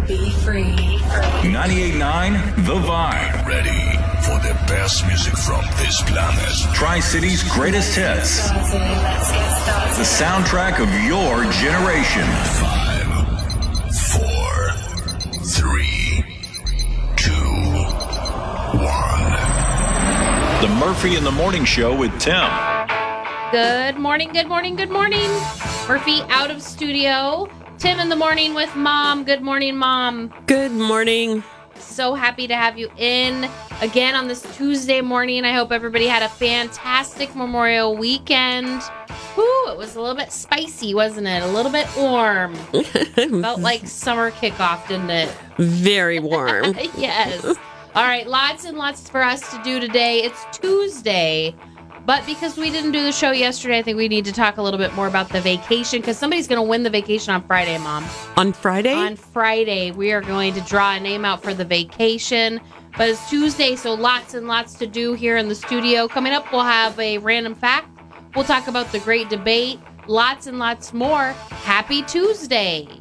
Be free. 98.9 The Vibe. Ready for the best music from this planet. Tri-City's greatest hits. Let's get started. The soundtrack of your generation. 5, 4, 3, 2, 1. The Murphy in the Morning Show with Tim. Good morning, good morning, good morning. Murphy out of studio. Tim in the morning with Mom. Good morning, Mom. Good morning. So happy to have you in again on this Tuesday morning. I hope everybody had a fantastic Memorial weekend. Whew, it was a little bit spicy, wasn't it? A little bit warm. Felt like summer kickoff, didn't it? Very warm. Yes. All right, lots and lots for us to do today. It's Tuesday. But because we didn't do the show yesterday, I think we need to talk a little bit more about the vacation because somebody's going to win the vacation on Friday, Mom. On Friday? On Friday, we are going to draw a name out for the vacation. But it's Tuesday, so lots and lots to do here in the studio. Coming up, we'll have a random fact. We'll talk about the great debate. Lots and lots more. Happy Tuesday.